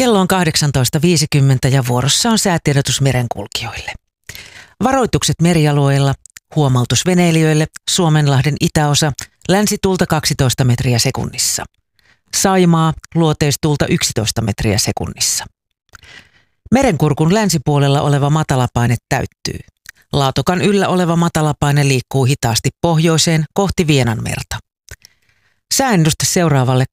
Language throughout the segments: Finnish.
Kello on 18.50 ja vuorossa on säätiedotus merenkulkijoille. Varoitukset merialueilla, huomautus veneilijöille, Suomenlahden itäosa, länsituulta 12 metriä sekunnissa. Saimaa, luoteistuulta 11 metriä sekunnissa. Merenkurkun länsipuolella oleva matalapaine täyttyy. Laatokan yllä oleva matalapaine liikkuu hitaasti pohjoiseen kohti Vienanmerta. Sääennuste seuraavalle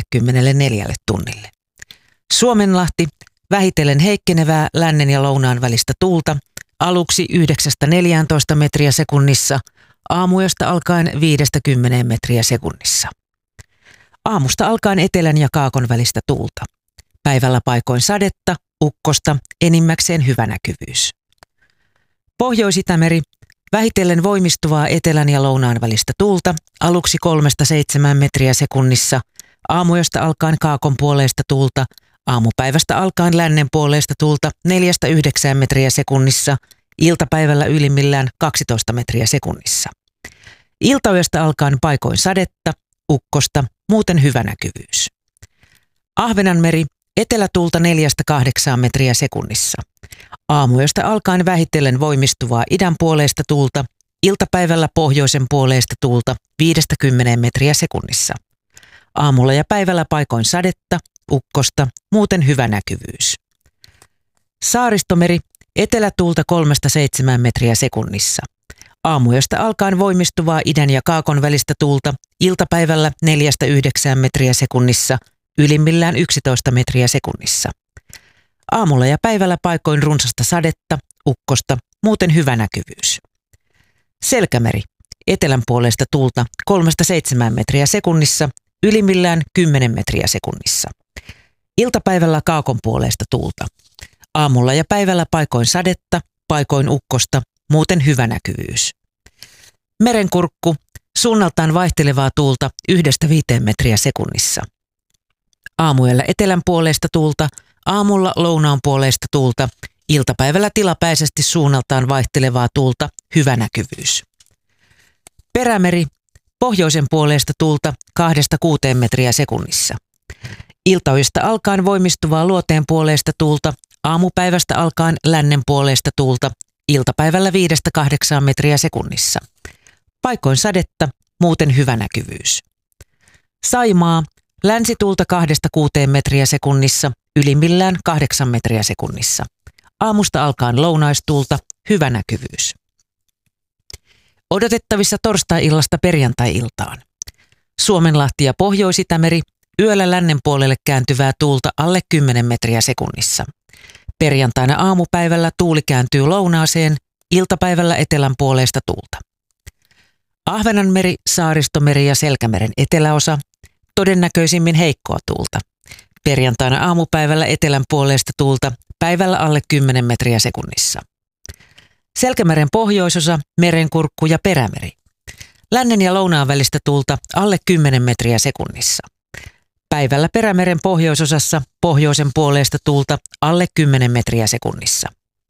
24 tunnille. Suomenlahti, vähitellen heikkenevää lännen ja lounaan välistä tuulta, aluksi 9-14 metriä sekunnissa, aamuyöstä alkaen 5-10 metriä sekunnissa. Aamusta alkaen etelän ja kaakon välistä tuulta. Päivällä paikoin sadetta, ukkosta, enimmäkseen hyvä näkyvyys. Pohjois-Itämeri, vähitellen voimistuvaa etelän ja lounaan välistä tuulta, aluksi 3-7 metriä sekunnissa, aamuyöstä alkaen kaakon puoleista tuulta, aamupäivästä alkaen lännen puoleista tuulta 4-9 metriä sekunnissa, iltapäivällä ylimmillään 12 metriä sekunnissa. Iltayöstä alkaen paikoin sadetta, ukkosta, muuten hyvä näkyvyys. Ahvenanmeri, etelätuulta 4-8 metriä sekunnissa. Aamuyöstä alkaen vähitellen voimistuvaa idän puoleista tuulta, iltapäivällä pohjoisen puoleista tuulta 5-10 metriä sekunnissa. Aamulla ja päivällä paikoin sadetta, ukkosta, muuten hyvä näkyvyys. Saaristomeri, etelätuulta 3-7 metriä sekunnissa. Aamuyöstä alkaen voimistuvaa idän ja kaakon välistä tuulta, iltapäivällä 4-9 metriä sekunnissa, ylimmillään 11 metriä sekunnissa. Aamulla ja päivällä paikoin runsasta sadetta, ukkosta, muuten hyvä näkyvyys. Selkämeri, etelän puolesta tuulta 3-7 metriä sekunnissa, ylimmillään 10 metriä sekunnissa. Iltapäivällä kaakon puolesta tuulta. Aamulla ja päivällä paikoin sadetta, paikoin ukkosta, muuten hyvä näkyvyys. Merenkurkku, suunnaltaan vaihtelevaa tuulta 1-5 metriä sekunnissa. Aamuyöllä etelän puolesta tuulta, aamulla lounaan puolesta tuulta, iltapäivällä tilapäisesti suunnaltaan vaihtelevaa tuulta, hyvä näkyvyys. Perämeri, pohjoisen puolesta tuulta 2-6 metriä sekunnissa. Iltayöstä alkaen voimistuvaa luoteen puolesta tuulta, aamupäivästä alkaen lännen puolesta tuulta, iltapäivällä 5-8 metriä sekunnissa. Paikoin sadetta, muuten hyvä näkyvyys. Saimaa, länsituulta 2-6 metriä sekunnissa, ylimmillään 8 metriä sekunnissa. Aamusta alkaen lounaistuulta, hyvä näkyvyys. Odotettavissa torstai-illasta perjantai-iltaan. Suomenlahti ja Pohjois-Itämeri, yöllä lännen puolelle kääntyvää tuulta alle 10 metriä sekunnissa. Perjantaina aamupäivällä tuuli kääntyy lounaaseen, iltapäivällä etelän puoleista tuulta. Ahvenanmeri, Saaristomeri ja Selkämeren eteläosa, todennäköisimmin heikkoa tuulta. Perjantaina aamupäivällä etelän puoleista tuulta, päivällä alle 10 metriä sekunnissa. Selkämeren pohjoisosa, Merenkurkku ja Perämeri. Lännen ja lounaan välistä tuulta alle 10 metriä sekunnissa. Päivällä Perämeren pohjoisosassa pohjoisen puoleista tuulta alle 10 metriä sekunnissa.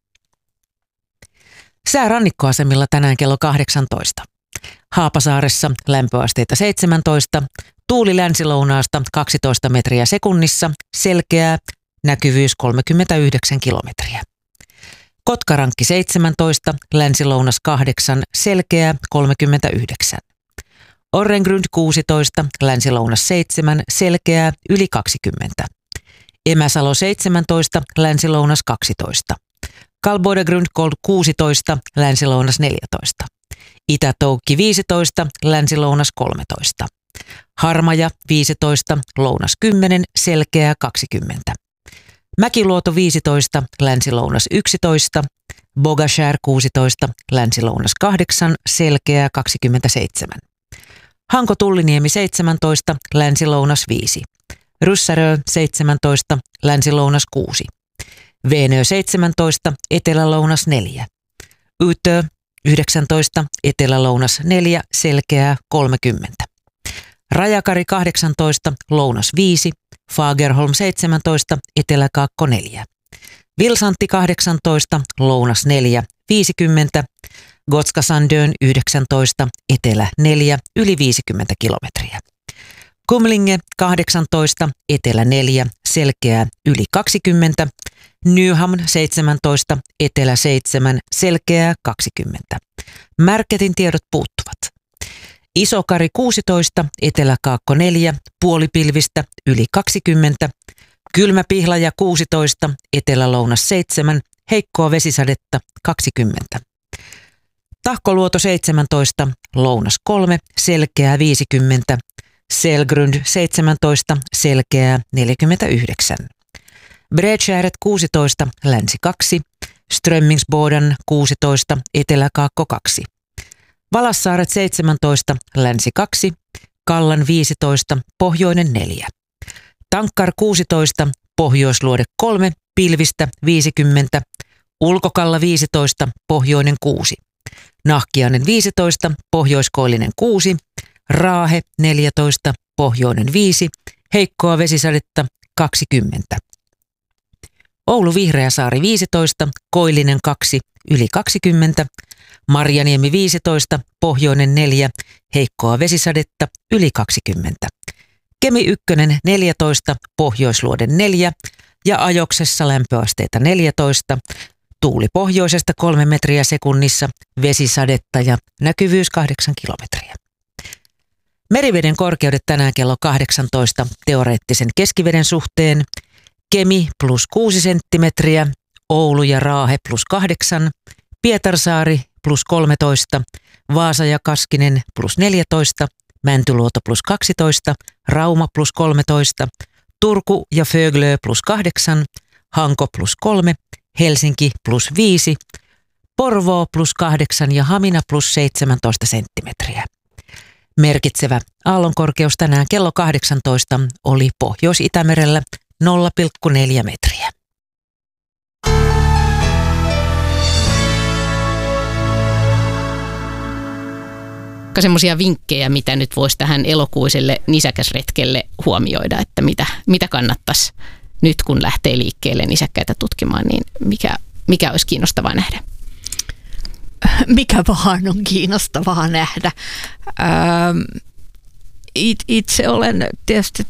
Sää rannikkoasemilla tänään kello 18. Haapasaaressa lämpöasteita 17, tuuli länsilounaasta 12 metriä sekunnissa, selkeää, näkyvyys 39 kilometriä. Kotkarankki 17, länsilounas 8, selkeää 39. Orrengrund 16, länsilounas 7, selkeää yli 20. Emäsalo 17, länsilounas 12. Kalbodegrund 16, länsilounas 14. Itätoukki 15, länsilounas 13. Harmaja 15, lounas 10, selkeää 20. Mäkiluoto 15, länsilounas 11. Bogashär 16, länsilounas 8, selkeää 27. Hanko-Tulliniemi 17, länsilounas 5. Ryssärö 17, länsilounas 6. Veenö 17, etelälounas 4. Ytö 19, etelälounas 4, selkeää 30. Rajakari 18, lounas 5. Fagerholm 17, eteläkaakko 4. Vilsantti 18, lounas 4, 50. Gotska-Sandön 19, etelä 4, yli 50 kilometriä. Kumlinge 18, etelä 4, selkeää yli 20, Newham 17, etelä 7, selkeää 20. Märketin tiedot puuttuvat. Isokari 16, eteläkaakko 4, puolipilvistä yli 20, Kylmäpihlaja 16, etelä-lounas 7, heikkoa vesisadetta 20. Tahkoluoto 17, lounas 3, selkeää 50, Selgrund 17, selkeää 49. Bredskärret 16, länsi 2, Strömmingsboden 16, eteläkaakko 2. Valassaaret 17, länsi 2, Kallan 15, pohjoinen 4. Tankkar 16, pohjoisluode 3, pilvistä 50, Ulkokalla 15, pohjoinen 6. Nahkiainen 15, pohjoiskoillinen 6, Raahe 14, pohjoinen 5, heikkoa vesisadetta 20. Oulu Vihreäsaari 15, koillinen 2, yli 20, Marjaniemi 15, pohjoinen 4, heikkoa vesisadetta yli 20. Kemi 1 14, pohjoisluode 4 ja Ajoksessa lämpöasteita 14, tuuli pohjoisesta 3 metriä sekunnissa, vesisadetta ja näkyvyys 8 kilometriä. Meriveden korkeudet tänään kello 18 teoreettisen keskiveden suhteen. Kemi plus 6 senttimetriä, Oulu ja Raahe plus 8, Pietarsaari plus 13, Vaasa ja Kaskinen plus 14, Mäntyluoto plus 12, Rauma plus 13, Turku ja Föglö plus 8, Hanko plus 3, Helsinki plus 5, Porvoo plus 8 ja Hamina plus 17 senttimetriä. Merkitsevä aallonkorkeus tänään kello 18 oli Pohjois-Itämerellä 0,4 metriä. Semmoisia vinkkejä, mitä nyt voisi tähän elokuiselle nisäkäsretkelle huomioida, että mitä kannattaisi nyt, kun lähtee liikkeelle nisäkkäitä tutkimaan, niin mikä olisi kiinnostavaa nähdä? Mikä vaan on kiinnostavaa nähdä. Itse olen tietysti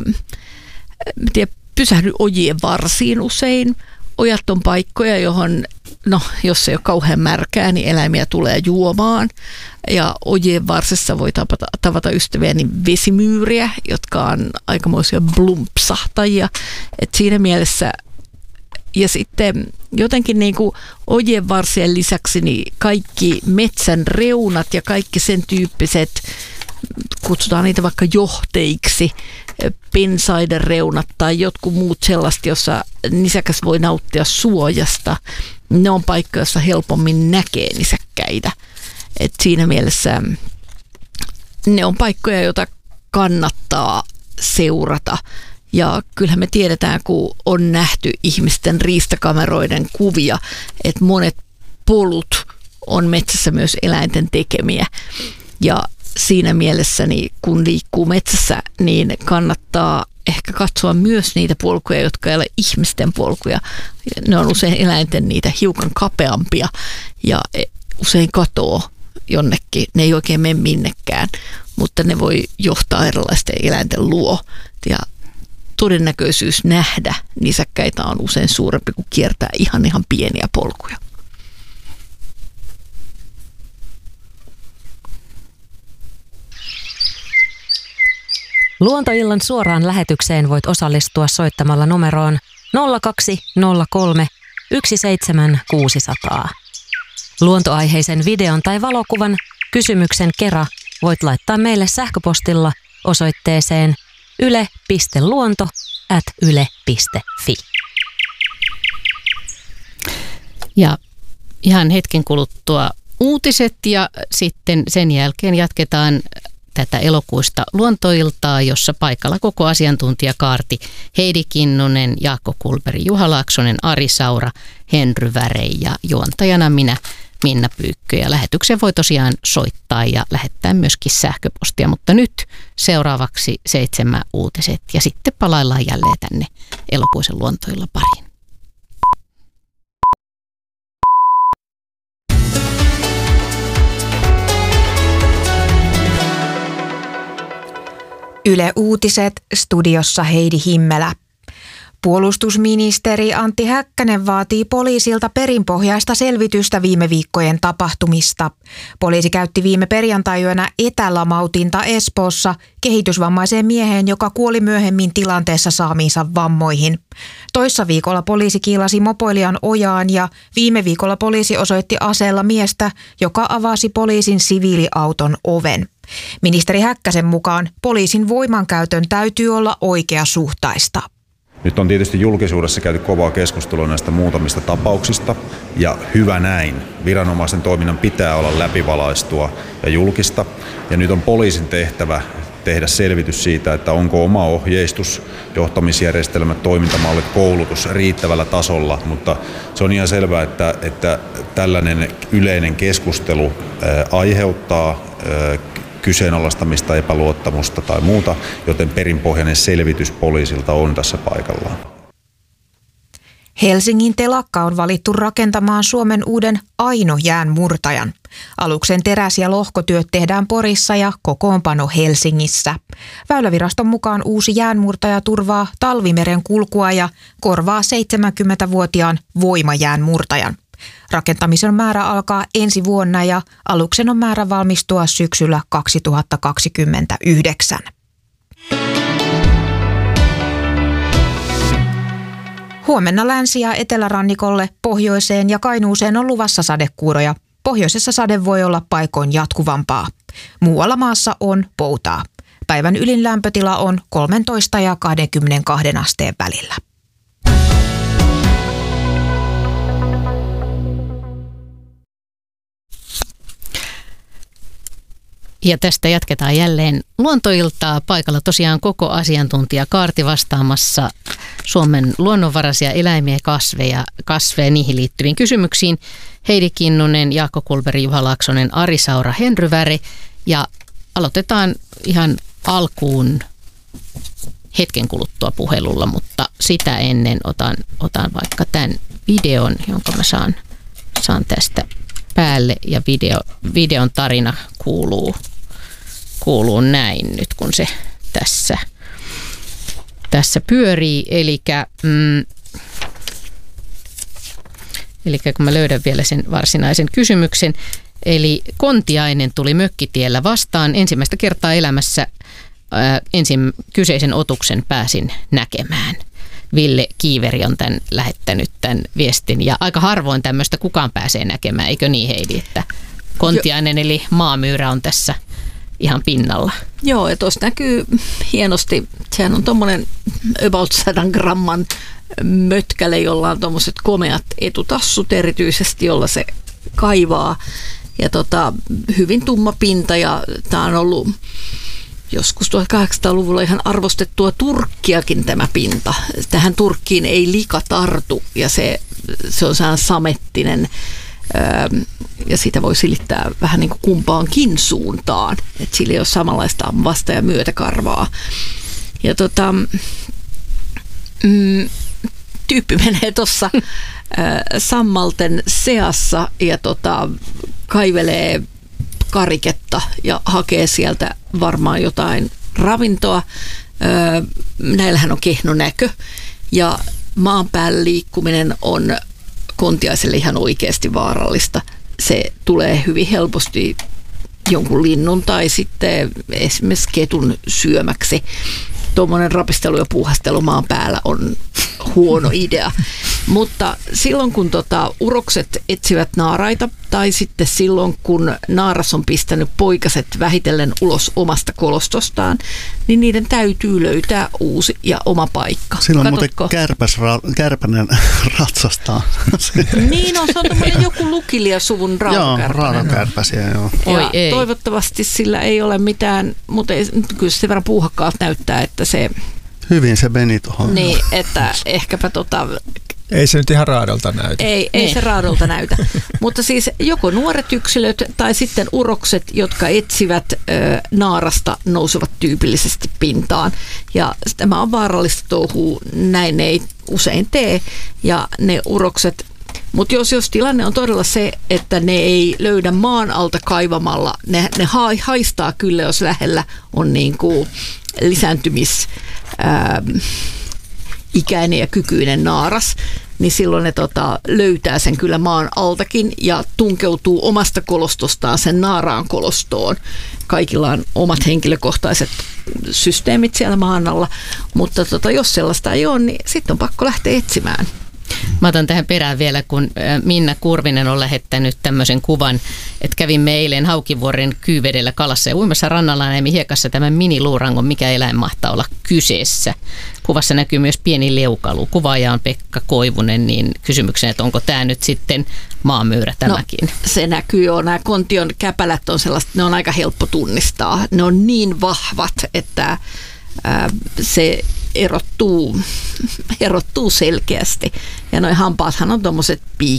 pysähdy ojien varsiin usein. Ojat on paikkoja, johon, jos ei ole kauhean märkää, niin eläimiä tulee juomaan. Ja ojien varsissa voi tavata ystäviäni vesimyyriä, jotka on aikamoisia blumpsahtajia. Et siinä mielessä, ja sitten jotenkin niin kuin ojien varsien lisäksi niin kaikki metsän reunat ja kaikki sen tyyppiset, kutsutaan niitä vaikka johteiksi, pensaiden reunat tai jotkut muut sellaista, jossa nisäkäs voi nauttia suojasta. Ne on paikkoja, joissa helpommin näkee nisäkkäitä. Et siinä mielessä ne on paikkoja, joita kannattaa seurata. Ja kyllähän me tiedetään, kun on nähty ihmisten riistakameroiden kuvia, että monet polut on metsässä myös eläinten tekemiä. Ja siinä mielessä, niin kun liikkuu metsässä, niin kannattaa ehkä katsoa myös niitä polkuja, jotka ei ole ihmisten polkuja. Ne on usein eläinten niitä hiukan kapeampia ja usein katoo jonnekin. Ne ei oikein mene minnekään, mutta ne voi johtaa erilaisten eläinten luo. Ja todennäköisyys nähdä nisäkkäitä on usein suurempi kuin kiertää ihan pieniä polkuja. Luontoillan suoraan lähetykseen voit osallistua soittamalla numeroon 0203 17600. Luontoaiheisen videon tai valokuvan kysymyksen kera voit laittaa meille sähköpostilla osoitteeseen yle.luonto@yle.fi. Ja ihan hetken kuluttua uutiset ja sitten sen jälkeen jatketaan tätä elokuista luontoiltaa, jossa paikalla koko asiantuntijakaarti Heidi Kinnunen, Jaakko Kulberi, Juha Laaksonen, Ari Saura, Henry Värei ja juontajana minä, Minna Pyykkö. Ja lähetykseen voi tosiaan soittaa ja lähettää myöskin sähköpostia, mutta nyt seuraavaksi 7 uutiset ja sitten palaillaan jälleen tänne elokuisen luontoilla pariin. Yle Uutiset, studiossa Heidi Himmelä. Puolustusministeri Antti Häkkänen vaatii poliisilta perinpohjaista selvitystä viime viikkojen tapahtumista. Poliisi käytti viime perjantaiyönä etälamautinta Espoossa kehitysvammaiseen mieheen, joka kuoli myöhemmin tilanteessa saamiinsa vammoihin. Toissa viikolla poliisi kiilasi mopoilijan ojaan ja viime viikolla poliisi osoitti aseella miestä, joka avasi poliisin siviiliauton oven. Ministeri Häkkäsen mukaan poliisin voimankäytön täytyy olla oikeasuhtaista. Nyt on tietysti julkisuudessa käyty kovaa keskustelua näistä muutamista tapauksista, ja hyvä näin. Viranomaisen toiminnan pitää olla läpivalaistua ja julkista, ja nyt on poliisin tehtävä tehdä selvitys siitä, että onko oma ohjeistus, johtamisjärjestelmät, toimintamallit, koulutus riittävällä tasolla, mutta se on ihan selvää, että tällainen yleinen keskustelu aiheuttaa kyseenalaistamista, epäluottamusta tai muuta, joten perinpohjainen selvitys poliisilta on tässä paikallaan. Helsingin telakka on valittu rakentamaan Suomen uuden Aino-jäänmurtajan. Aluksen teräs- ja lohkotyöt tehdään Porissa ja kokoonpano Helsingissä. Väyläviraston mukaan uusi jäänmurtaja turvaa talvimeren kulkua ja korvaa 70-vuotiaan voimajäänmurtajan. Rakentamisen määrä alkaa ensi vuonna ja aluksen on määrä valmistua syksyllä 2029. Huomenna länsi- ja etelärannikolle, pohjoiseen ja Kainuuseen on luvassa sadekuuroja. Pohjoisessa sade voi olla paikoin jatkuvampaa. Muualla maassa on poutaa. Päivän ylin lämpötila on 13 ja 22 asteen välillä. Ja tästä jatketaan jälleen luontoiltaa. Paikalla tosiaan koko asiantuntijakaarti vastaamassa Suomen luonnonvaraisia eläimiä ja kasveja niihin liittyviin kysymyksiin. Heidi Kinnunen, Jaakko Kulberi, Juha Laaksonen, Ari Saura, Henry Väre. Ja aloitetaan ihan alkuun hetken kuluttua puhelulla, mutta sitä ennen otan vaikka tämän videon, jonka mä saan tästä päälle, ja videon tarina kuuluu näin nyt, kun se tässä pyörii. Eli kun mä löydän vielä sen varsinaisen kysymyksen. Eli Kontiainen tuli mökkitiellä vastaan. Ensimmäistä kertaa elämässä kyseisen otuksen pääsin näkemään. Ville Kiiveri on lähettänyt tämän viestin, ja aika harvoin tämmöistä kukaan pääsee näkemään, eikö niin, Heidi, että Kontiainen eli maamyyrä on tässä ihan pinnalla. Joo, ja tuossa näkyy hienosti, sehän on tuommoinen about 100 gramman mötkäle, jolla on tuommoiset komeat etutassut erityisesti, jolla se kaivaa, ja hyvin tumma pinta, ja tämä on ollut joskus 1800-luvulla ihan arvostettua turkkiakin tämä pinta. Tähän turkkiin ei lika tartu, ja se on sehän samettinen, ja sitä voi silittää vähän niin kuin kumpaankin suuntaan, että sillä ei ole samanlaista vasta- ja myötäkarvaa. Ja tyyppi menee tuossa sammalten seassa ja kaivelee kariketta ja hakee sieltä varmaan jotain ravintoa. Näillähän on kehno näkö, ja maan päällä liikkuminen on kontiaiselle ihan oikeasti vaarallista. Se tulee hyvin helposti jonkun linnun tai sitten esimerkiksi ketun syömäksi. Tuommoinen rapistelu ja puuhastelu maan päällä on huono idea. Mutta silloin kun urokset etsivät naaraita tai sitten silloin kun naaras on pistänyt poikaset vähitellen ulos omasta kolostostaan, niin niiden täytyy löytää uusi ja oma paikka. Silloin muuten kärpänen ratsastaa. Niin on, se on tommoinen joku Lukilia-suvun raadokärpänen. Joo, raadokärpäsiä, joo. Ja toivottavasti sillä ei ole mitään, mutta kyllä se sen verran puuhakkaalta näyttää, että se... Hyvin se meni tuohon. Niin, että ehkäpä Ei se nyt ihan raadolta näytä. Ei se raadolta näytä. Mutta siis joko nuoret yksilöt tai sitten urokset, jotka etsivät naarasta, nousevat tyypillisesti pintaan. Ja tämä on vaarallista touhua, näin ei usein tee. Ja ne urokset, mutta jos tilanne on todella se, että ne ei löydä maan alta kaivamalla, ne haistaa kyllä, jos lähellä on niin kuin lisääntymis... ikäinen ja kykyinen naaras, niin silloin ne löytää sen kyllä maan altakin ja tunkeutuu omasta kolostostaan sen naaraan kolostoon. Kaikilla on omat henkilökohtaiset systeemit siellä maan alla, mutta jos sellaista ei ole, niin sitten on pakko lähteä etsimään. Mä otan tähän perään vielä, kun Minna Kurvinen on lähettänyt tämmöisen kuvan, että kävimme eilen Haukivuoren Kyyvedellä kalassa ja uimassa rannalla näimme hiekassa tämän miniluurangon, mikä eläin mahtaa olla kyseessä. Kuvassa näkyy myös pieni leukalu. Kuvaaja on Pekka Koivunen, niin kysymyksen, että onko tämä nyt sitten maamyyrä tämäkin? No, se näkyy jo. Nämä kontion käpälät on sellaiset, ne on aika helppo tunnistaa. Ne on niin vahvat, että se erottuu selkeästi. Ja noi hampaathan on tuommoiset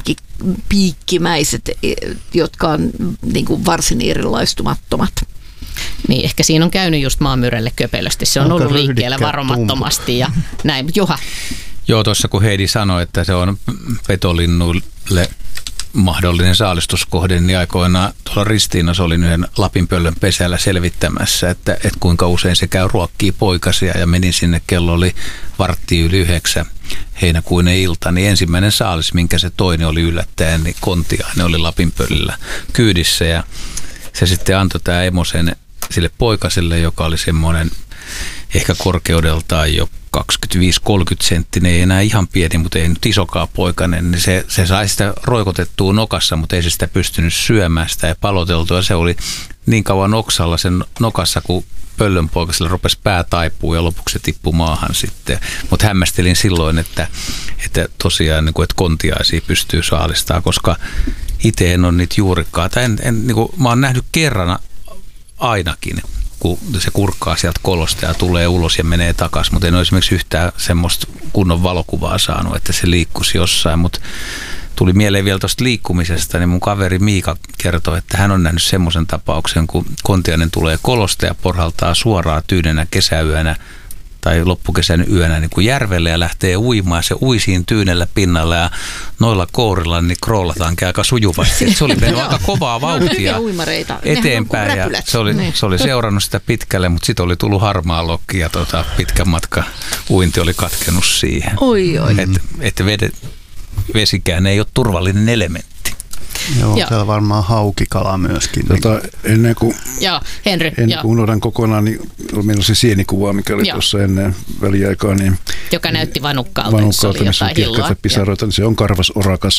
piikkimäiset, jotka on niin kuin varsin erilaistumattomat. Niin, ehkä siinä on käynyt just maamyrälle köpelösti. Se on ollut liikkeellä varomattomasti ja näin. Juha. Joo, tuossa kun Heidi sanoi, että se on petolinnuille mahdollinen saalistuskohde, niin aikoinaan tuolla Ristiinassa olin yhden lapinpöllön pesällä selvittämässä, että kuinka usein se käy ruokkii poikasia ja menin sinne, kello oli 8:15 heinäkuinen ilta, niin ensimmäinen saalis, minkä se toinen oli yllättäen, niin kontiainen oli lapinpöllillä kyydissä ja se sitten antoi tämä emosen sille poikaselle, joka oli semmoinen ehkä korkeudeltaan jo 25-30 senttinen, ei enää ihan pieni, mutta ei nyt isokaan poikainen, niin se sai sitä roikotettua nokassa, mutta ei se sitä pystynyt syömään sitä ja paloteltua. Se oli niin kauan oksalla sen nokassa, kun pöllönpoikasella rupesi pää taipuu ja lopuksi se tippui maahan sitten. Mutta hämmästelin silloin, että tosiaan niin kuin, että kontiaisia pystyy saalistamaan, koska itse en ole niitä juurikaan. Mä oon nähnyt kerran ainakin, kun se kurkkaa sieltä kolosta ja tulee ulos ja menee takaisin, mutta en ole esimerkiksi yhtään semmoista kunnon valokuvaa saanut, että se liikkuisi jossain, mutta tuli mieleen vielä tuosta liikkumisesta, niin mun kaveri Miika kertoi, että hän on nähnyt semmoisen tapauksen, kun kontiainen tulee kolosta ja porhaltaa suoraan tyynenä kesäyönä tai loppukesän yönä niin kuin järvelle ja lähtee uimaan. Se ui siinä tyynellä pinnalla ja noilla kourilla niin kroolataankin aika sujuvasti. Se oli mennyt aika kovaa vauhtia eteenpäin ja se oli seurannut sitä pitkälle, mutta sitten oli tullut harmaa lokki ja pitkän matka uinti oli katkenut siihen. Oi. Että vesikään ei ole turvallinen elementti. Joo, täällä varmaan haukikala myöskin. Ennen kuin unohdan kokonaan, niin meillä on se sienikuva, mikä oli tuossa ennen väliaikaa. Niin joka näytti vanukkaalta, missä oli jotain hilloa. Pisaroita, niin se on karvasorakas.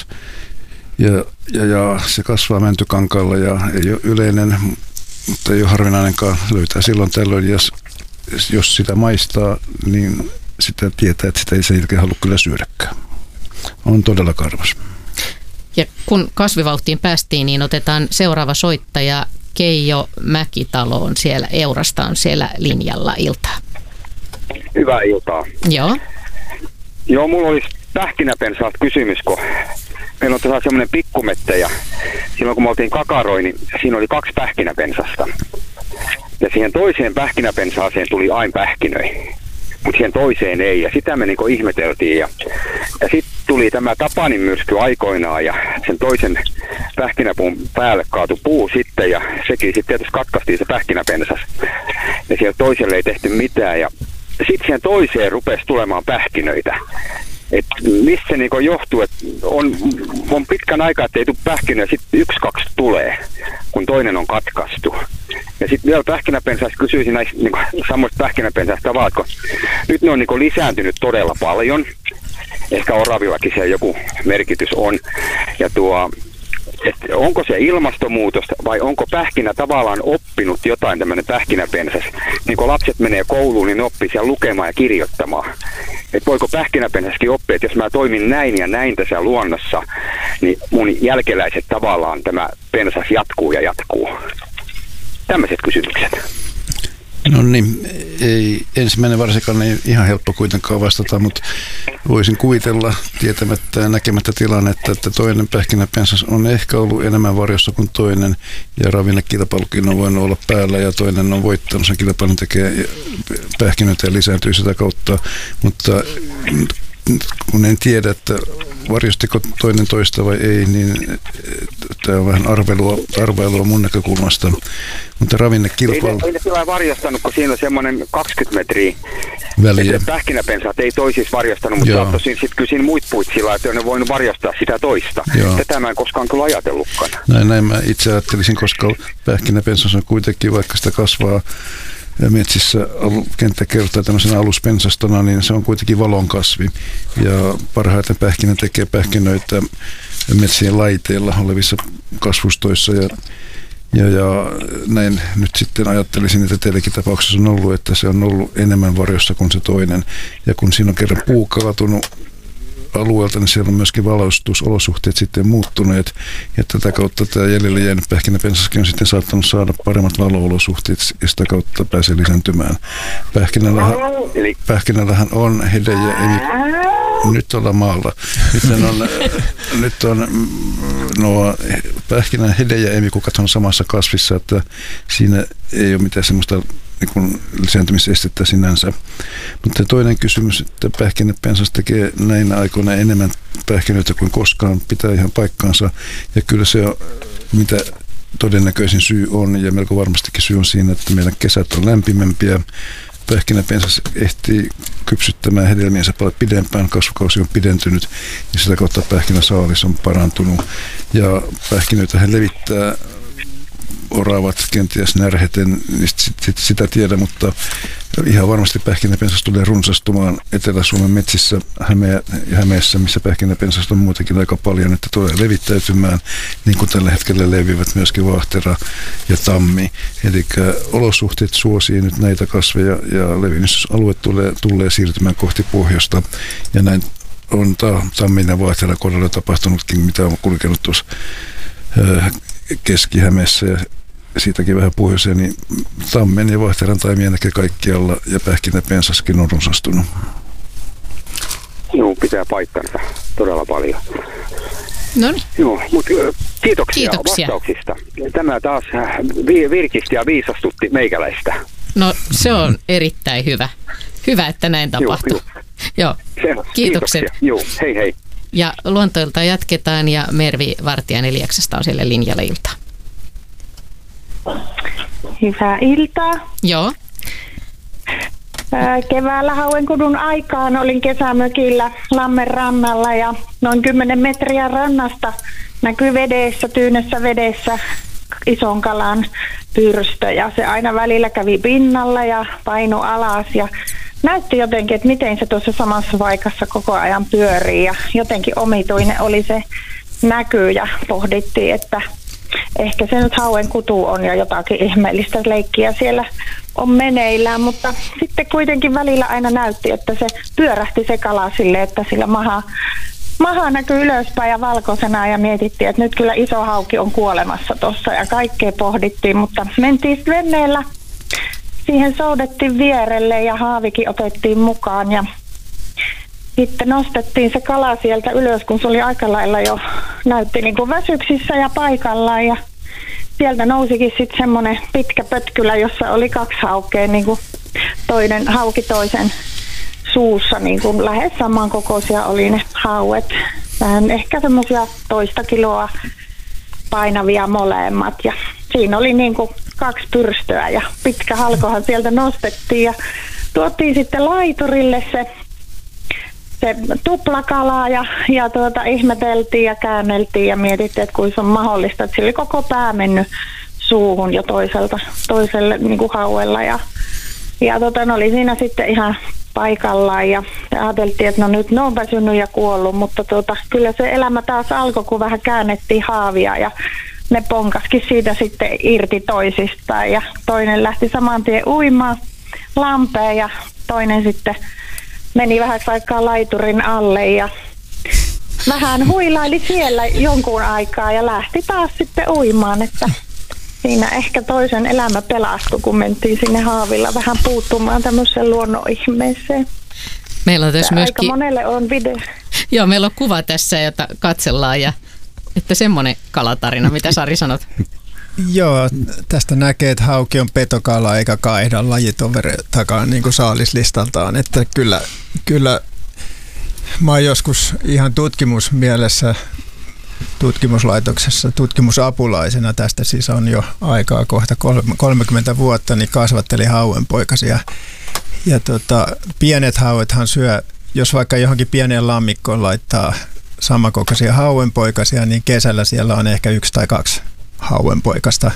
Ja se kasvaa mäntykankaalla ja ei ole yleinen, mutta ei ole harvinainenkaan. Löytää silloin tällöin, jos sitä maistaa, niin sitä tietää, että sitä ei sen jälkeen halua kyllä syödäkään. On todella karvas. Ja kun kasvivauhtiin päästiin, niin otetaan seuraava soittaja Keijo Mäkitalo on siellä Eurasta on siellä linjalla. Iltaa. Hyvää iltaa. Joo, mulla olisi pähkinäpensaat kysymys, kun meillä on tuossa semmoinen pikkumette ja silloin kun me oltiin Kakaroi, niin siinä oli 2 pähkinäpensasta. Ja siihen toiseen pähkinäpensaaseen tuli aina pähkinöi, mutta siihen toiseen ei. Ja sitä me niinku ihmeteltiin. Ja sitten tuli tämä Tapanin myrsky aikoinaan ja sen toisen pähkinäpuun päälle kaatui puu sitten ja sekin sitten tietysti katkaistiin se pähkinäpensas. Ja siellä toiselle ei tehty mitään ja sitten siihen toiseen rupesi tulemaan pähkinöitä. Että mistä se niinku johtuu, että on pitkän aikaa, että ei tule pähkinöä, sitten 1-2 tulee, kun toinen on katkaistu. Ja sitten vielä pähkinäpensaista kysyisin näistä niinku, samoista pähkinäpensaista tavalla, kun nyt ne on niinku lisääntynyt todella paljon. Ehkä oravillakin siellä joku merkitys on. Ja että onko se ilmastonmuutosta vai onko pähkinä tavallaan oppinut jotain tämmöinen pähkinäpensas? Niin kun lapset menee kouluun, niin ne oppii siellä lukemaan ja kirjoittamaan. Että voiko pähkinäpensaskin oppia, että jos mä toimin näin ja näin tässä luonnossa, niin mun jälkeläiset tavallaan tämä pensas jatkuu ja jatkuu. Tämmöiset kysymykset. No niin, ei ensimmäinen varsinkaan ei ihan helppo kuitenkaan vastata, mutta voisin kuvitella tietämättä ja näkemättä tilannetta, että toinen pähkinäpensas on ehkä ollut enemmän varjossa kuin toinen ja ravinnekilpailukin on voinut olla päällä ja toinen on voittanut sen kilpailun, tekee pähkinöitä ja lisääntyy sitä kautta, mutta kun en tiedä, että varjostiko toinen toista vai ei, niin tämä on vähän arvailua mun näkökulmasta. Mutta ravinnekilpailu... Ei ne sillä varjostanut, kun siinä on semmoinen 20 metriä väliä. Pähkinäpensaat ei toisissa varjostanut, mutta saattoi sitten kyllä siinä muut puit sillä, että ne voinut varjostaa sitä toista. Tätä mä en koskaan kyllä ajatellutkaan. Näin mä itse ajattelisin, koska pähkinäpensas on kuitenkin, vaikka sitä kasvaa metsissä kenttäkertaa tämmöisenä aluspensastona, niin se on kuitenkin valonkasvi. Ja parhaiten pähkinä tekee pähkinöitä metsien laiteilla olevissa kasvustoissa. Ja näin nyt sitten ajattelisin, että teidänkin tapauksessa on ollut, että se on ollut enemmän varjossa kuin se toinen. Ja kun siinä on kerran puu kaatunut alueelta, niin siellä on myöskin valaistusolosuhteet sitten muuttuneet. Ja tätä kautta tämä jäljelle jäänyt pähkinäpensaskin on sitten saattanut saada paremmat valo-olosuhteet ja sitä kautta pääsee lisääntymään. Pähkinällähän on hede ja emi. Nyt ollaan maalla. Nyt on pähkinän hede ja emikukat on samassa kasvissa, että siinä ei ole mitään semmoista niin kuin lisääntymisestettä sinänsä. Mutta toinen kysymys, että pähkinäpensas tekee näinä aikoina enemmän pähkinöitä kuin koskaan, pitää ihan paikkaansa. Ja kyllä se on, mitä todennäköisin syy on, ja melko varmastikin syy on siinä, että meidän kesät on lämpimämpiä. Pähkinäpensas ehtii kypsyttämään hedelmiensä paljon pidempään, kasvukausi on pidentynyt ja sitä kautta pähkinäsaalis on parantunut. Ja pähkinöitä levittää oravat, kenties närheten, niin sitä tiedä, mutta ihan varmasti pähkinäpensas tulee runsastumaan Etelä-Suomen metsissä Hämeessä, missä pähkinäpensasta on muutenkin aika paljon, että tulee levittäytymään, niin kuin tällä hetkellä leviävät myöskin vaahtera ja tammi. Eli olosuhteet suosii nyt näitä kasveja ja levinnysalue tulee siirtymään kohti pohjoista ja näin on tammin ja vaahteran kohdalla tapahtunutkin, mitä on kulkenut tuossa Keski-Hämeessä ja siitäkin vähän pohjoiseen, niin tammen ja vaahteran taimia näkee kaikkialla ja pähkinäpensaskin on runsastunut. Joo, pitää paikkansa todella paljon. No niin. Joo, mutta kiitoksia vastauksista. Tämä taas virkisti ja viisastutti meikäläistä. No se on erittäin hyvä. Hyvä, että näin tapahtuu. Joo. Kiitokset. Joo, hei hei. Ja Luontoilta jatketaan ja Mervi Vartiainen Lieksasta on siellä linjalla iltaa. Hyvää iltaa. Joo. Keväällä Hauenkudun aikaan olin kesämökillä Lammen rannalla ja noin 10 metriä rannasta näkyi tyynessä vedessä ison kalan pyrstö ja se aina välillä kävi pinnalla ja painui alas ja näytti jotenkin, että miten se tuossa samassa paikassa koko ajan pyörii ja jotenkin omituinen oli se näky ja pohdittiin, että ehkä se nyt hauenkutu on ja jotakin ihmeellistä leikkiä siellä on meneillään, mutta sitten kuitenkin välillä aina näytti, että se pyörähti se kala silleen, että sillä maha näkyy ylöspäin ja valkoisena ja mietittiin, että nyt kyllä iso hauki on kuolemassa tuossa ja kaikkea pohdittiin, mutta mentiin veneellä. Siihen soudettiin vierelle ja haavikin otettiin mukaan ja sitten nostettiin se kala sieltä ylös, kun se oli aika lailla jo näytti niin kuin väsyksissä ja paikallaan ja sieltä nousikin sitten semmoinen pitkä pötkylä, jossa oli 2 haukea, niin kuin toinen hauki toisen suussa, niin kuin lähes samankokoisia oli ne hauet. Vähän ehkä semmoisia 1 kiloa painavia molemmat ja siinä oli niin kuin 2 pyrstöä ja pitkä halkohan sieltä nostettiin ja tuotiin sitten laiturille se tuplakalaa ja ihmeteltiin ja käänneltiin ja mietittiin, että kuinka on mahdollista, että sillä oli koko pää mennyt suuhun jo toiselle niin kuin hauella ja ne oli siinä sitten ihan paikallaan ja ajateltiin, että no nyt ne on väsynyt ja kuollut, mutta kyllä se elämä taas alkoi, kun vähän käännettiin haavia ja ne ponkaskin siitä sitten irti toisistaan ja toinen lähti saman tien uimaan lampeen ja toinen sitten meni vähäksi aikaa laiturin alle ja vähän huilaili siellä jonkun aikaa ja lähti taas sitten uimaan, että siinä ehkä toisen elämä pelastui, kun mentiin sinne haavilla vähän puuttumaan tämmöiseen luonnon ihmeeseen. Meillä on tässä myöskin... Aika monelle on video. Joo, meillä on kuva tässä, jota katsellaan ja että semmoinen kalatarina, mitä Sari sanot? Joo, tästä näkee, että hauki on petokala eikä kaihdan lajitoveri takaa niin kuin saalislistaltaan, että kyllä Mä oon joskus ihan tutkimusmielessä tutkimuslaitoksessa tutkimusapulaisena, tästä siis on jo aikaa kohta 30 vuotta, niin kasvattelin hauenpoikasia. Ja pienet hauethan syö, jos vaikka johonkin pieneen lammikkoon laittaa samankokoisia hauenpoikasia, niin kesällä siellä on ehkä 1 tai 2 hauenpoikasta,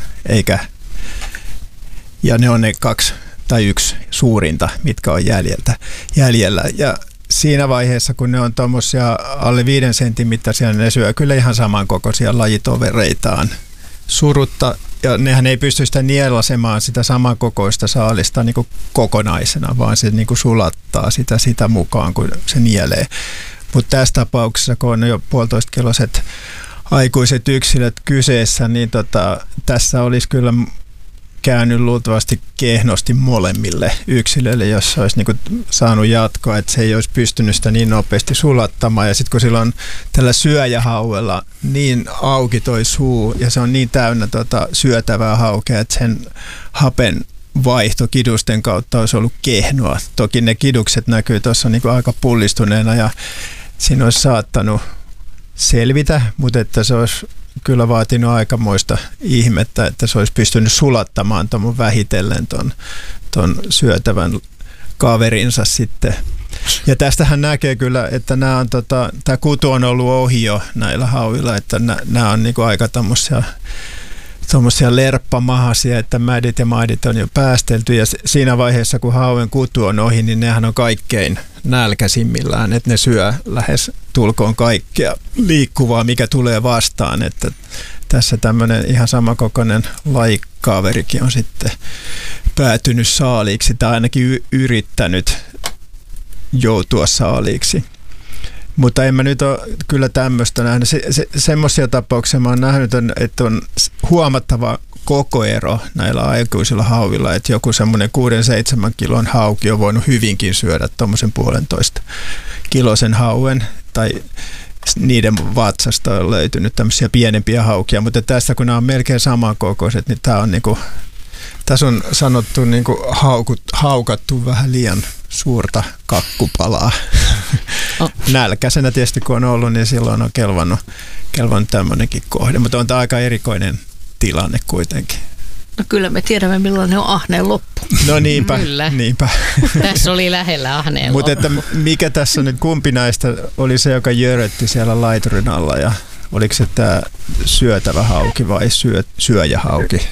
ja ne on ne 2 tai 1 suurinta, mitkä on jäljellä. Ja siinä vaiheessa, kun ne on tuommoisia alle 5 sentin mittaisia, ne syö kyllä ihan samankokoisia lajitovereitaan surutta. Ja nehän ei pysty sitä nielasemaan sitä samankokoista saalista niin kuin kokonaisena, vaan se niin kuin sulattaa sitä mukaan, kun se nielee. Mutta tässä tapauksessa, kun on jo 1,5-kiloiset aikuiset yksilöt kyseessä, niin tässä olisi kyllä käynyt luultavasti kehnosti molemmille yksilöille, jos olisi niin kuin saanut jatkoa, että se ei olisi pystynyt sitä niin nopeasti sulattamaan. Ja sitten kun sillä on tällä syöjähauella niin auki toi suu ja se on niin täynnä syötävää haukea, että sen hapen vaihto kidusten kautta olisi ollut kehnoa. Toki ne kidukset näkyy tuossa niin kuin aika pullistuneena ja siinä olisi saattanut selvitä, mutta että se olisi kyllä vaatinut aikamoista ihmettä, että se olisi pystynyt sulattamaan tuon vähitellen ton syötävän kaverinsa sitten. Ja tästähän näkee kyllä, että tämä kutu on ollut ohi jo näillä hauilla, että nämä on niinku aika tommosia lerppamahasia, että mädit ja maidit on jo päästelty ja siinä vaiheessa, kun hauen kutu on ohi, niin nehän on kaikkein nälkäisimmillään, että ne syö lähes tulkoon kaikkea liikkuvaa, mikä tulee vastaan, että tässä tämmöinen ihan samankokoinen lajikaverikin on sitten päätynyt saaliiksi tai ainakin yrittänyt joutua saaliiksi. Mutta en mä nyt ole kyllä tämmöistä nähnyt. Semmoisia tapauksia mä oon nähnyt, että on huomattava kokoero näillä aikuisilla hauvilla, että joku semmoinen 6-7 kilon hauki on voinut hyvinkin syödä tuommoisen 1,5 kilosen hauen, tai niiden vatsasta on löytynyt tämmöisiä pienempiä haukia, mutta tässä kun nämä on melkein samankokoiset, niin tämä on niinku, tässä on sanottu niinku haukattu vähän liian suurta kakkupalaa. Nälkäisenä tietysti kun on ollut, niin silloin on kelvannut tämmöinenkin kohde, mutta on tämä aika erikoinen tilanne kuitenkin. No kyllä me tiedämme, millainen on ahneen loppu. No niinpä. Tässä oli lähellä ahneen loppu. Mutta että mikä tässä nyt, kumpi näistä oli se, joka jörötti siellä laiturin alla ja oliko se tämä syötävä hauki vai syöjähauki?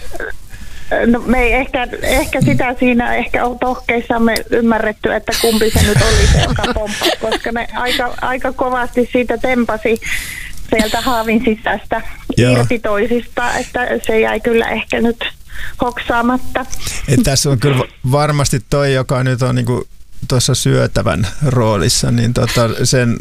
No me ei ehkä sitä siinä ehkä tohkeissamme ymmärretty, että kumpi se nyt oli se, joka pomppasi, koska ne aika kovasti siitä tempasi sieltä haavin sisästä irti toisista, että se jäi kyllä ehkä nyt hoksaamatta. Et tässä on kyllä varmasti toi, joka nyt on niinku tuossa syötävän roolissa, niin sen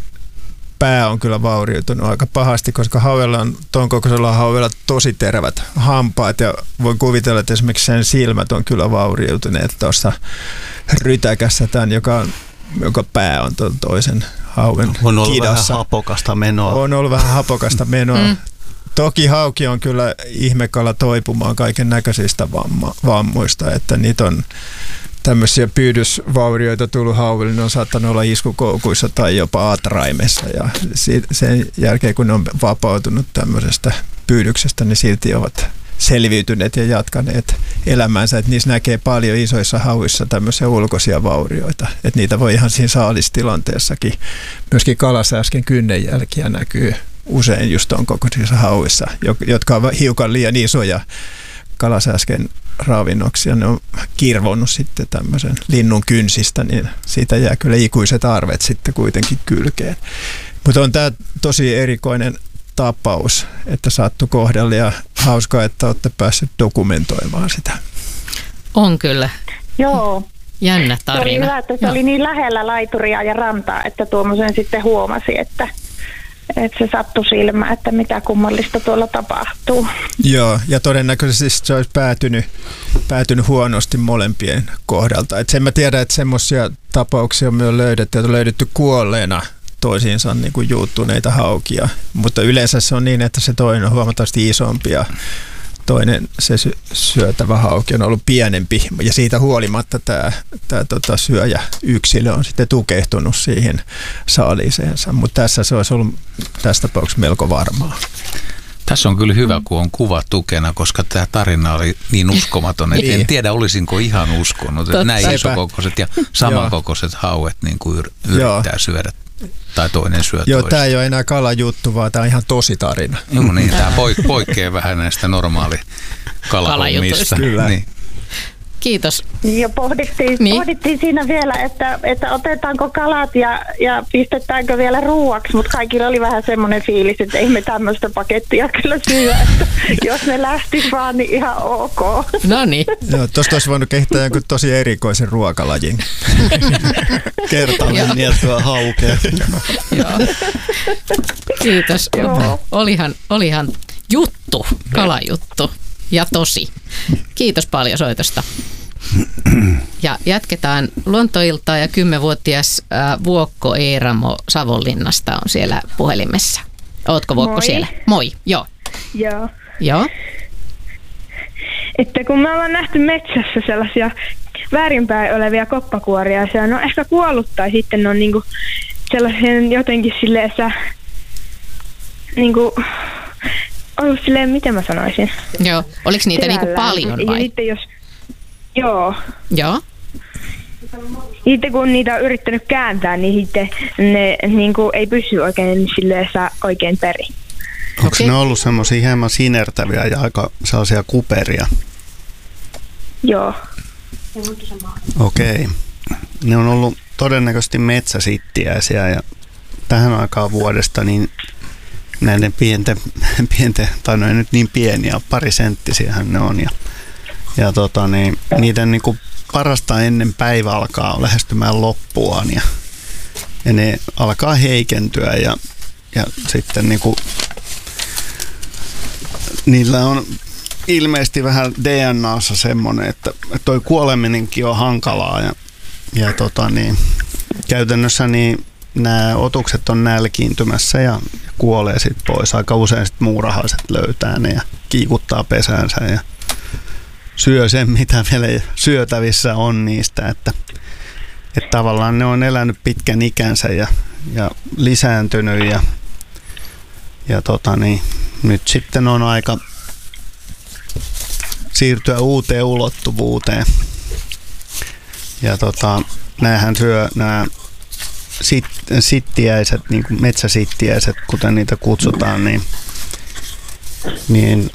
pää on kyllä vaurioitunut aika pahasti, koska hauella on tuon kokoisella hauella tosi terävät hampaat ja voin kuvitella, että esimerkiksi sen silmät on kyllä vaurioituneet tuossa rytäkässä tämän, joka pää on tuon toisen hauen kidassa. On ollut vähän hapokasta menoa. On ollut vähän hapokasta menoa. Toki hauki on kyllä ihmekala toipumaan kaiken näköisistä vammoista, että niitä on tämmöisiä pyydysvaurioita tullut hauville, ne on saattanut olla iskukoukuissa tai jopa atraimessa ja sen jälkeen kun ne on vapautunut tämmöisestä pyydyksestä, niin silti ovat selviytyneet ja jatkaneet elämäänsä, että niissä näkee paljon isoissa hauissa tämmöisiä ulkoisia vaurioita, että niitä voi ihan siinä saalistilanteessakin, myöskin kalasääsken kynnenjälkiä näkyy usein just on kokoisissa hauissa, jotka ovat hiukan liian isoja kalasääsken ravinnoksia, ne on kirvonnut sitten tämmöisen linnun kynsistä, niin siitä jää kyllä ikuiset arvet sitten kuitenkin kylkeen. Mutta on tämä tosi erikoinen tapaus, että sattui kohdalle ja hauskaa, että olette päässeet dokumentoimaan sitä. On kyllä. Joo. Jännä tarina. Se oli hyvä, että se oli niin lähellä laituria ja rantaa, että tuommoisen sitten huomasi, että se sattui silmään, että mitä kummallista tuolla tapahtuu. Joo, ja todennäköisesti se olisi päätynyt huonosti molempien kohdalta. Et sen mä tiedän, että semmoisia tapauksia on myös löydetty kuolleena toisiinsa niin kuin juuttuneita haukia, mutta yleensä se on niin, että se toinen on huomattavasti isompi ja toinen se syötävä hauki on ollut pienempi ja siitä huolimatta tämä syöjäyksilö on sitten tukehtunut siihen saaliiseensa, mutta tässä se olisi ollut tässä tapauksessa melko varmaa. Tässä on kyllä hyvä, kun on kuva tukena, koska tämä tarina oli niin uskomaton, että en tiedä, olisinko ihan uskonut, että näin isokokoiset ja samankokoiset hauet niin kuin yrittää syödä. Tai toinen syö Joo, tämä ei ole enää kalajuttu, vaan tämä on ihan tosi tarina. Joo, niin, tämä poikkeaa vähän näistä normaali kalajutuista. Kyllä. Niin. Kiitos. Ja pohdittiin siinä vielä, että otetaanko kalat ja pistetäänkö vielä ruuaksi, mutta kaikilla oli vähän semmoinen fiilis, että ei me tämmöistä pakettia kyllä syö, että jos ne lähtis vaan, niin ihan ok. No niin. Joo, tuosta olisi voinut kehittää jonkun tosi erikoisen ruokalajin. Kertainen nieltyä haukea. Kiitos. Olihan juttu, kalajuttu. Ja tosi. Kiitos paljon soitosta. Ja jatketaan luontoiltaa ja 10-vuotias Vuokko Eeramo Savonlinnasta on siellä puhelimessa. Ootko Vuokko siellä? Moi, joo. Joo. Että kun me ollaan nähty metsässä sellaisia väärinpäin olevia koppakuoria, ja se on ehkä kuollut tai sitten ne on niinku sellaisen jotenkin silleen, niinku ollut silleen, miten mä sanoisin? Joo. Oliko niitä niinku paljon vai? Joo. Joo. Sitten kun niitä on yrittänyt kääntää, niin sitten ne niinku ei pysy oikein silleen oikein perin. Onko ne ollut semmoisia hieman sinertäviä ja aika sellaisia kuperia? Joo. Okei. Ne on ollut todennäköisesti metsäsittiäisiä ja tähän aikaan vuodesta niin näiden pienten tai no ei nyt niin pieniä, parisenttisiähän ne on. Ja niiden niinku parasta ennen päivä alkaa lähestymään loppuaan ja ne alkaa heikentyä ja sitten niinku niillä on ilmeisesti vähän DNAssa semmoinen, että toi kuoleminenkin on hankalaa ja käytännössä niin nämä otukset on nälkiintymässä ja kuolee sitten pois. Aika usein sitten muurahaiset löytää ne ja kiikuttaa pesäänsä ja syö sen, mitä vielä syötävissä on niistä. Että tavallaan ne on elänyt pitkän ikänsä ja lisääntynyt ja nyt sitten on aika siirtyä uuteen ulottuvuuteen. Ja näähän syö nämä sittiäiset, niin kuin metsäsittiäiset, kuten niitä kutsutaan, niin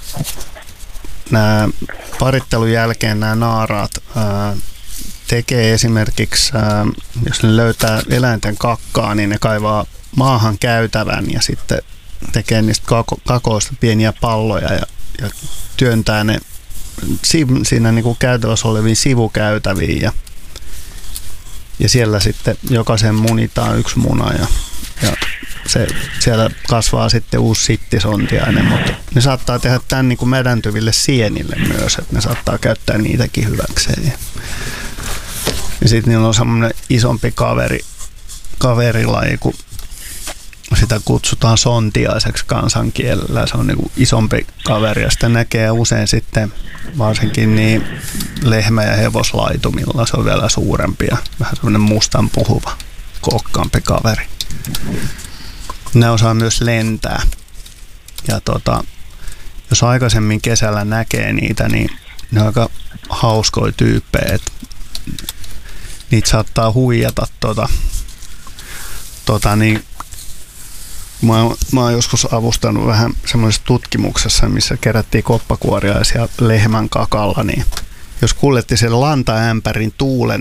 nämä parittelun jälkeen nämä naaraat tekee esimerkiksi, jos ne löytää eläinten kakkaa, niin ne kaivaa maahan käytävän ja sitten tekee niistä kakoista pieniä palloja ja työntää ne siinä niin kuin käytävässä oleviin sivukäytäviin ja siellä sitten jokaisen munitaan yksi muna ja siellä kasvaa sitten uusi sittisontiainen, mutta ne saattaa tehdä tämän niin kuin mädäntyville sienille myös, että ne saattaa käyttää niitäkin hyväkseen. Ja sitten niillä on semmoinen isompi kaverilaji, kun sitä kutsutaan sontiaiseksi kansankielellä. Se on niin kuin isompi kaveri ja sitä näkee usein sitten varsinkin niin lehmä- ja hevoslaitumilla. Se on vielä suurempi ja vähän semmoinen mustan puhuva, kookkaampi kaveri. Ne osaa myös lentää. Ja jos aikaisemmin kesällä näkee niitä, niin ne on aika hauskoja tyyppejä. Niitä saattaa huijata niin mä oon joskus avustanut vähän semmoisessa tutkimuksessa, missä kerättiin koppakuoriaisia lehmän kakalla, niin jos kuljetti sen lantaämpärin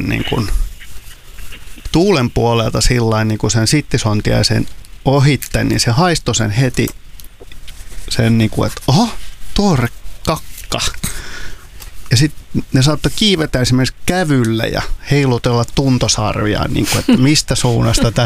tuulen puolelta sillain niin kuin sen sittisontiaisen ohitte, niin se haistoi sen heti sen niin kuin, että oho, tuore kakka. Ja sitten ne saattoi kiivetä esimerkiksi kävyllä ja heilutella tuntosarviaan, niin kuin, että mistä suunnasta tämä